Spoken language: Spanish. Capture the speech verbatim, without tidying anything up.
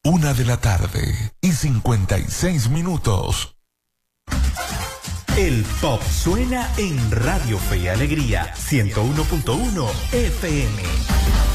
Una de la tarde y cincuenta y seis minutos. El pop suena en Radio Fe y Alegría ciento uno punto uno F M.